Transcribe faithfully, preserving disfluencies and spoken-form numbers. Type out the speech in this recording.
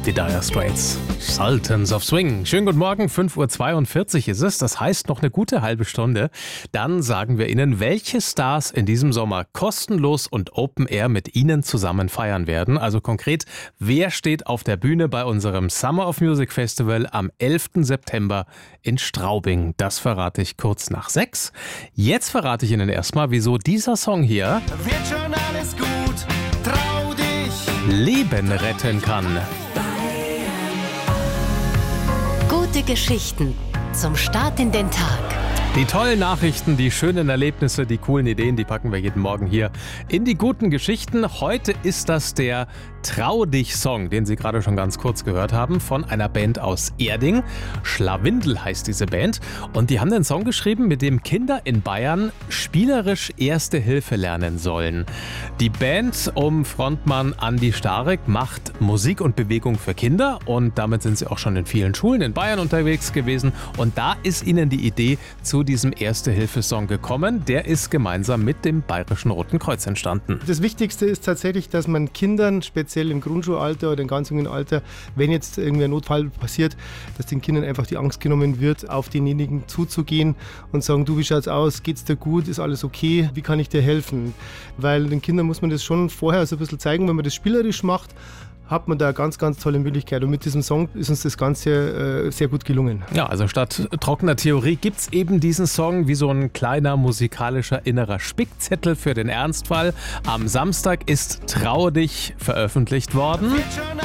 Die Dire Straits, Sultans of Swing. Schönen guten Morgen, fünf Uhr zweiundvierzig ist es. Das heißt noch eine gute halbe Stunde. Dann sagen wir Ihnen, welche Stars in diesem Sommer kostenlos und Open Air mit Ihnen zusammen feiern werden. Also konkret, wer steht auf der Bühne bei unserem Summer of Music Festival am elften September in Straubing. Das verrate ich kurz nach sechs. Jetzt verrate ich Ihnen erstmal, wieso dieser Song hier Wird schon alles gut, trau dich. Leben retten kann. Gute Geschichten zum Start in den Tag. Die tollen Nachrichten, die schönen Erlebnisse, die coolen Ideen, die packen wir jeden Morgen hier in die guten Geschichten. Heute ist das der Trau dich Song, den Sie gerade schon ganz kurz gehört haben, von einer Band aus Erding. Schlawindel heißt diese Band. Und die haben den Song geschrieben, mit dem Kinder in Bayern spielerisch Erste Hilfe lernen sollen. Die Band um Frontmann Andi Starek macht Musik und Bewegung für Kinder. Und damit sind sie auch schon in vielen Schulen in Bayern unterwegs gewesen. Und da ist ihnen die Idee zu diesem Erste-Hilfe-Song gekommen. Der ist gemeinsam mit dem Bayerischen Roten Kreuz entstanden. Das Wichtigste ist tatsächlich, dass man Kindern, speziell im Grundschulalter oder im ganz jungen Alter, wenn jetzt irgendwie ein Notfall passiert, dass den Kindern einfach die Angst genommen wird, auf denjenigen zuzugehen und sagen, du, wie schaut's aus, geht's dir gut, ist alles okay, wie kann ich dir helfen? Weil den Kindern muss man das schon vorher so ein bisschen zeigen, wenn man das spielerisch macht, hat man da eine ganz, ganz tolle Möglichkeit. Und mit diesem Song ist uns das Ganze äh, sehr gut gelungen. Ja, also statt trockener Theorie gibt es eben diesen Song wie so ein kleiner musikalischer innerer Spickzettel für den Ernstfall. Am Samstag ist Trau dich veröffentlicht worden. Wird schon